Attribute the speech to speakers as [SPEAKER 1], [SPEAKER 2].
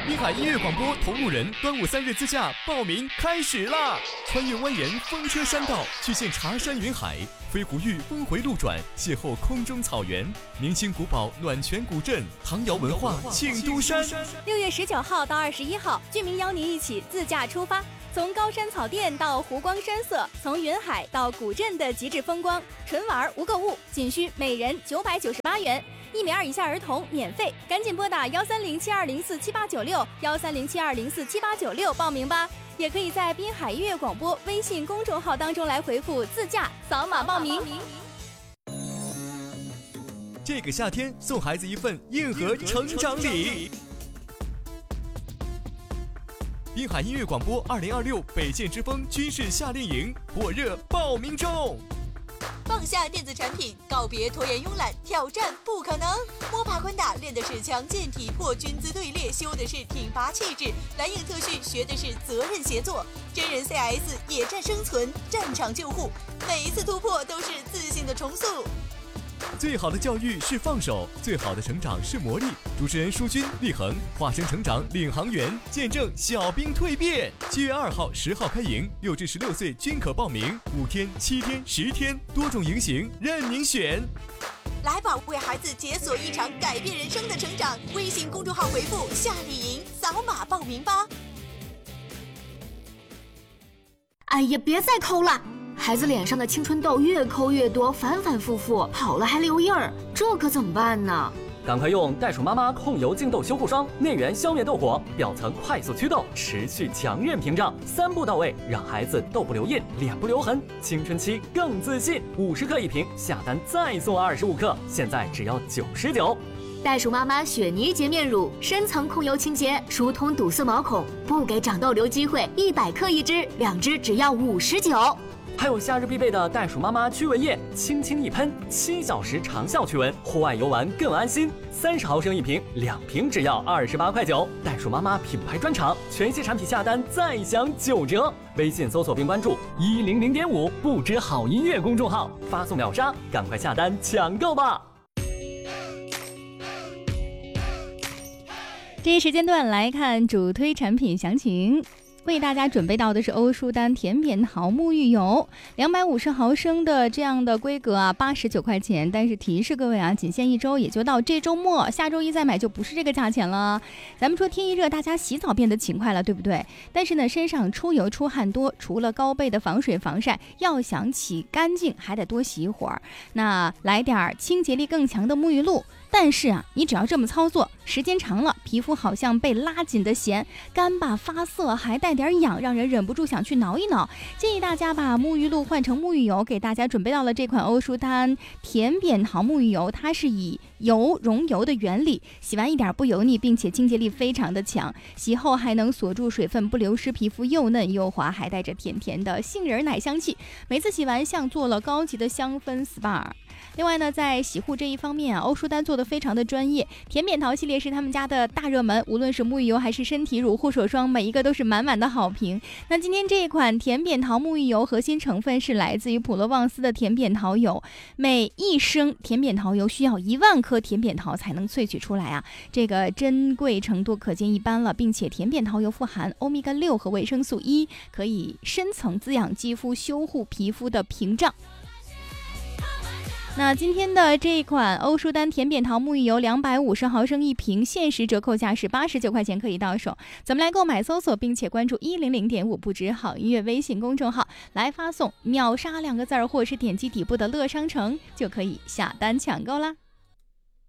[SPEAKER 1] 滨海音乐广播同路人端午3日自驾报名开始啦！穿越蜿蜒风车山道，去见茶山云海，飞狐峪峰回路转，邂逅空中草原，明星古堡暖泉古镇，唐窑文化庆都山。
[SPEAKER 2] 6月19号到21号，俊明邀您一起自驾出发，从高山草甸到湖光山色，从云海到古镇的极致风光，纯玩无购物，仅需每人998元，1米2以下儿童免费，赶紧拨打13072047896，13072047896报名吧。也可以在滨海音乐广播微信公众号当中来回复自驾，扫码报名。
[SPEAKER 1] 这个夏天送孩子一份硬核成长礼。滨海音乐广播2026北线之风军事夏令营火热报名中。
[SPEAKER 3] 放下电子产品，告别拖延慵懒，挑战不可能。摸爬滚打练的是强健体魄，军姿队列修的是挺拔气质，蓝影特训学的是责任协作，真人 CS 野战生存，战场救护，每一次突破都是自信的重塑。
[SPEAKER 1] 最好的教育是放手，最好的成长是磨砺。主持人舒军、立恒化身成长领航员，见证小兵蜕变。7月2号、10号开营，6至16岁均可报名，5天、7天、10天，多种营型任您选。
[SPEAKER 3] 来吧，为孩子解锁一场改变人生的成长。微信公众号回复夏令营，扫码报名吧。
[SPEAKER 4] 哎呀，别再抠了！孩子脸上的青春痘越抠越多，反反复复，好了还留印儿，这可怎么办呢？
[SPEAKER 5] 赶快用袋鼠妈妈控油净痘修护霜，内源消灭痘火，表层快速祛痘，持续强韧屏障，3步到位，让孩子痘不留印，脸不留痕，青春期更自信。50克一瓶，下单再送25克，现在只要99。
[SPEAKER 4] 袋鼠妈妈雪泥洁面乳，深层控油清洁，疏通堵塞毛孔，不给长痘留机会，100克一支，2支只要59。
[SPEAKER 5] 还有夏日必备的袋鼠妈妈驱蚊液，轻轻一喷，7小时长效驱蚊，户外游玩更安心。30毫升一瓶，2瓶只要28块9。袋鼠妈妈品牌专场，全系产品下单再享9折。微信搜索并关注100.5不知好音乐公众号，发送秒杀，赶快下单抢购吧。
[SPEAKER 2] 这一时间段来看主推产品详情。为大家准备到的是欧舒丹甜扁桃沐浴油，250毫升的这样的规格啊，89块钱。但是提示各位啊，仅限1周，也就到这周末，下周一再买就不是这个价钱了。咱们说天一热，大家洗澡变得勤快了，对不对？但是呢，身上出油出汗多，除了高倍的防水防晒，要想洗干净还得多洗一会儿。那来点清洁力更强的沐浴露。但是啊，你只要这么操作，时间长了，皮肤好像被拉紧的弦，干巴发涩，还带点痒，让人忍不住想去挠一挠。建议大家把沐浴露换成沐浴油，给大家准备到了这款欧舒丹甜扁桃沐浴油，它是以油溶油的原理，洗完一点不油腻，并且清洁力非常的强，洗后还能锁住水分不流失，皮肤又嫩又滑，还带着甜甜的杏仁奶香气，每次洗完像做了高级的香氛 SPA。另外呢，在洗护这一方面啊，欧舒丹做的非常的专业，甜扁桃系列是他们家的大热门，无论是沐浴油还是身体乳、护手霜，每一个都是满满的好评。那今天这一款甜扁桃沐浴油核心成分是来自于普罗旺斯的甜扁桃油，每1升甜扁桃油需要1万颗甜扁桃才能萃取出来啊，这个珍贵程度可见一斑了。并且甜扁桃油富含欧米伽6和维生素 E， 可以深层滋养肌肤，修护皮肤的屏障。那今天的这一款欧舒丹甜扁桃沐浴油250毫升一瓶，限时折扣价是89块钱可以到手。怎么来购买？搜索并且关注100.5不知好音乐微信公众号，来发送秒杀2个字，或是点击底部的乐商城就可以下单抢购啦。